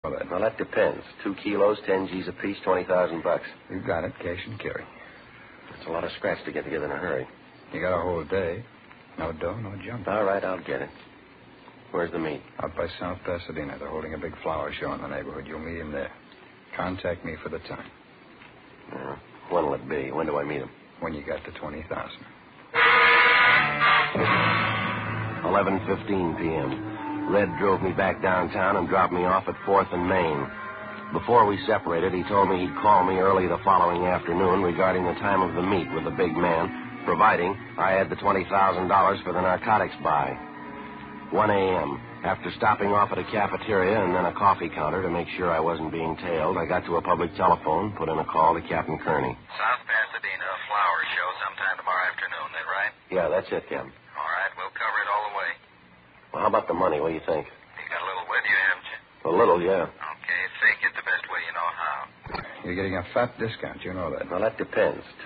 that. Well, that depends. 2 kilos, 10 G's apiece, $20,000. You got it. Cash and carry. That's a lot of scratch to get together in a hurry. You got a whole day. No dough, no jump. All right, I'll get it. Where's the meet? Out by South Pasadena. They're holding a big flower show in the neighborhood. You'll meet him there. Contact me for the time. When'll it be? When do I meet him? When you got the 20,000. 11:15 p.m. Red drove me back downtown and dropped me off at 4th and Main. Before we separated, he told me he'd call me early the following afternoon regarding the time of the meet with the big man, providing I had the $20,000 for the narcotics buy. 1 a.m. After stopping off at a cafeteria and then a coffee counter to make sure I wasn't being tailed, I got to a public telephone, put in a call to Captain Kearney. South Pasadena flower show sometime tomorrow afternoon, that right? Yeah, that's it, Captain. All right, we'll cover it all the way. Well, how about the money? What do you think? You got a little with you, haven't you? A little, yeah. Okay, fake it the best way you know how. You're getting a fat discount. You know that. Well, that depends.